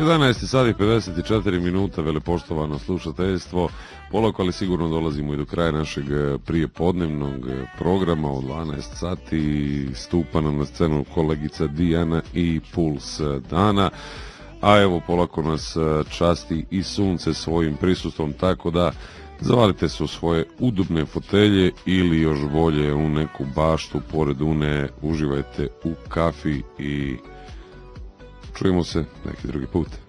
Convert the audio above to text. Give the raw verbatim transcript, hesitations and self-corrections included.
jedanaest sati i pedeset četiri minuta, velepoštovano slušateljstvo. Polako, ali sigurno dolazimo i do kraja našeg prijepodnevnog programa od dvanaest sati. Stupa nam na scenu kolegica Dijana i Puls dana. A evo, polako nas časti i sunce svojim prisustvom, tako da zavalite se u svoje udobne fotelje ili još bolje u neku baštu pored Une, uživajte u kafi i čujemo se neki drugi put.